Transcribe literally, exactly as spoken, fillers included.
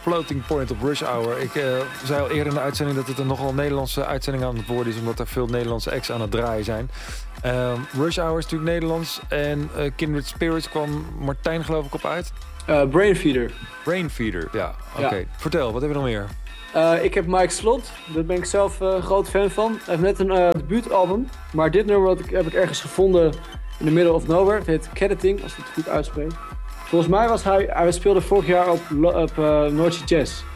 Floating Point op Rush Hour. Ik uh, zei al eerder in de uitzending dat het een nogal Nederlandse uitzending aan het worden is, omdat er veel Nederlandse acts aan het draaien zijn. Uh, Rush Hour is natuurlijk Nederlands en uh, Kindred Spirits kwam Martijn geloof ik op uit. Uh, Brainfeeder. Brainfeeder, ja. Oké. Okay. Ja. Vertel, wat heb je nog meer? Uh, ik heb Mike Slot, daar ben ik zelf uh, een groot fan van. Hij heeft net een uh, debuutalbum, maar dit nummer wat ik, heb ik ergens gevonden in the middle of nowhere. Het heet Cadditing, als ik het goed uitspreek. Volgens mij was hij, hij speelde vorig jaar op, op uh, Noordse Jazz.